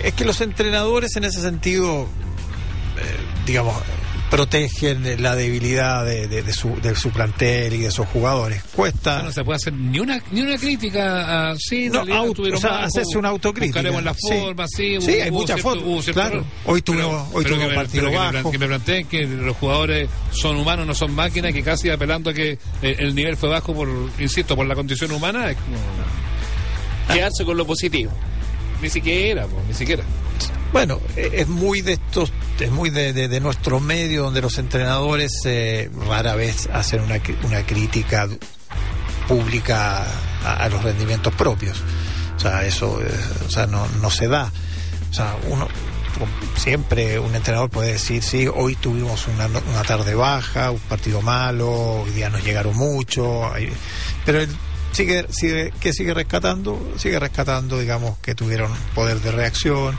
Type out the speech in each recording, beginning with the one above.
Es que los entrenadores en ese sentido, digamos, protegen la debilidad de su plantel y de sus jugadores. Cuesta. O sea, no se puede hacer ni una crítica así. No, hacerse una autocrítica. Buscaremos la forma, sí. Hay muchas fotos. Claro. Hoy tuvimos un partido bajo. Que me planteen que los jugadores son humanos, no son máquinas, que casi apelando a que el nivel fue bajo por la condición humana. Es como... Quedarse con lo positivo. Ni siquiera. Bueno, es muy de nuestro medio, donde los entrenadores rara vez hacen una crítica pública a los rendimientos propios. O sea, eso no se da. O sea, siempre un entrenador puede decir, sí, hoy tuvimos una tarde baja, un partido malo, hoy día nos llegaron mucho, pero él sigue rescatando, digamos, que tuvieron poder de reacción,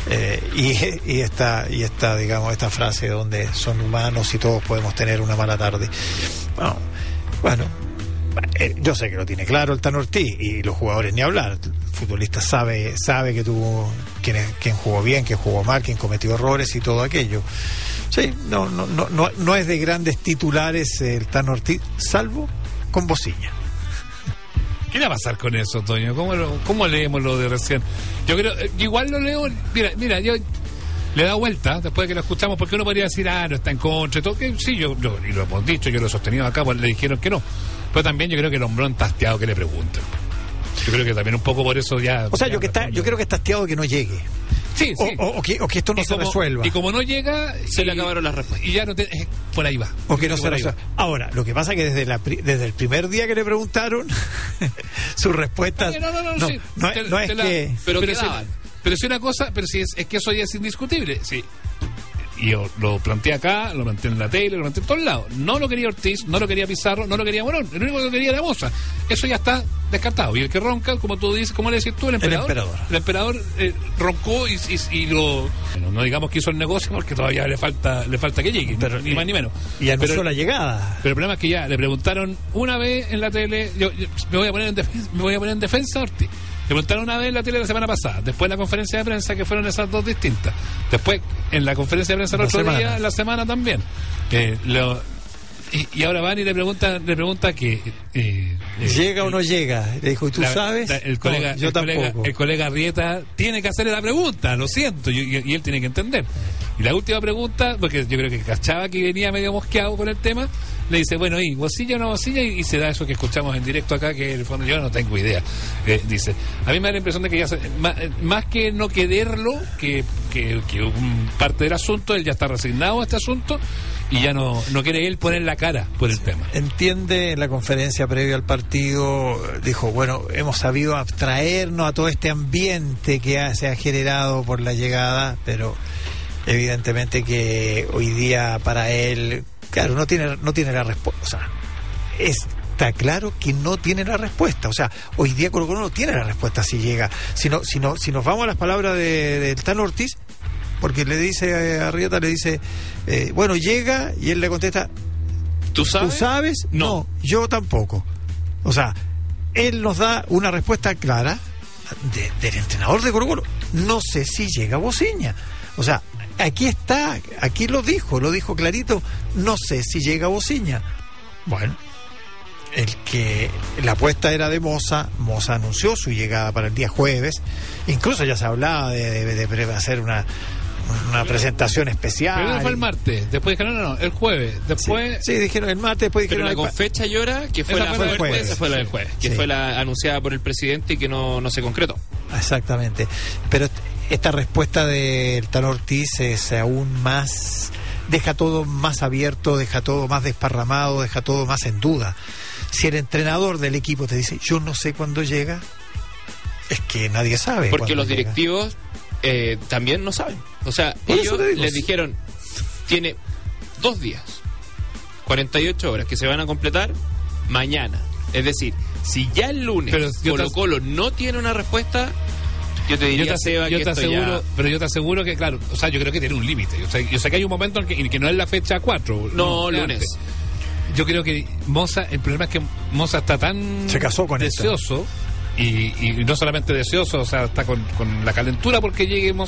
y esta frase donde son humanos y todos podemos tener una mala tarde. Bueno, yo sé que lo tiene claro el Tano Ortiz, y los jugadores ni hablar. El futbolista sabe que tuvo quien jugó bien, quien jugó mal, quien cometió errores y todo aquello. Sí, no es de grandes titulares el Tano Ortiz, salvo con Bociña. ¿Qué va a pasar con eso, Toño? ¿Cómo leemos lo de recién? Yo creo, igual lo leo. Mira, yo le he dado vuelta después de que lo escuchamos, porque uno podría decir, no está en contra y todo. Que sí, yo y lo hemos dicho, yo lo he sostenido acá, pues le dijeron que no. Pero también yo creo que el hombrón está hastiado que le pregunten. Yo creo que también un poco por eso ya. O sea, yo creo que está hastiado de que no llegue. Sí. O que esto no se resuelva. Y como no llega, se le acabaron las respuestas. Y ya por ahí va. O que no se resuelva. Ahora, lo que pasa es que desde el primer día que le preguntaron, sus respuestas. No es que. Pero si una cosa, es que eso ya es indiscutible. Sí. Y yo lo planteé acá, lo planteé en la tele, lo planteé en todos lados. No lo quería Ortiz, no lo quería Pizarro, no lo quería Morón. El único que lo quería era Moza. Eso ya está descartado. Y el que ronca, como tú dices, ¿cómo le decís tú? El emperador roncó y lo... Bueno, no digamos que hizo el negocio, porque todavía le falta que llegue, pero, ni más ni menos. Y anunció la llegada. Pero el problema es que ya le preguntaron una vez en la tele, yo me voy a poner en defensa a Ortiz. Le preguntaron una vez en la tele la semana pasada, después en la conferencia de prensa, que fueron esas dos distintas. Después en la conferencia de prensa el otro día, la semana también. Y ahora van y le pregunta que... ¿llega o no llega? Le dijo, ¿y tú sabes? Yo tampoco. El colega Arrieta tiene que hacerle la pregunta, lo siento, y él tiene que entender. Y la última pregunta, porque yo creo que cachaba que venía medio mosqueado con el tema, le dice, bueno, ¿y Bocilla o no Bocilla? Y se da eso que escuchamos en directo acá, que en el fondo yo no tengo idea. Dice, a mí me da la impresión de que ya más que no quererlo, que parte del asunto, él ya está resignado a este asunto y ya no quiere él poner la cara por el tema. Entiende, en la conferencia previa al partido, dijo, bueno, hemos sabido abstraernos a todo este ambiente que se ha generado por la llegada, pero evidentemente que hoy día para él, claro, no tiene la respuesta. O sea, está claro que no tiene la respuesta. O sea, hoy día Colo-Colo no tiene la respuesta si llega. Si nos vamos a las palabras del Tano Ortiz, porque le dice a Arrieta, le dice, bueno, llega, y él le contesta, ¿Tú sabes? No, yo tampoco. O sea, él nos da una respuesta clara del entrenador de Colo-Colo. No sé si llega Bociña. O sea, aquí lo dijo clarito, no sé si llega Bociña. Bueno, la apuesta era de Moza anunció su llegada para el día jueves, incluso ya se hablaba de hacer una presentación especial. Primero fue el martes, después dijeron no, el jueves, después... Sí, dijeron el martes, después dijeron... Pero la con fecha y hora, que fue la del jueves, que fue la anunciada por el presidente y que no se concretó. Exactamente, pero esta respuesta del Tano Ortiz es aún más, deja todo más abierto, deja todo más desparramado, deja todo más en duda. Si el entrenador del equipo te dice, yo no sé cuándo llega, es que nadie sabe. Porque los directivos también no saben. O sea, ellos les dijeron, tiene 2 días, 48 horas, que se van a completar mañana. Es decir, si ya el lunes Colo-Colo no tiene una respuesta... Yo te diría, Seba, que esto ya... Pero yo te aseguro que, claro, o sea, yo creo que tiene un límite. Yo sé que hay un momento en que no es la fecha 4. No, lunes. Yo creo que Moza, el problema es que Moza está tan se casó con deseoso, y no solamente deseoso, o sea, está con la calentura porque llegue Moza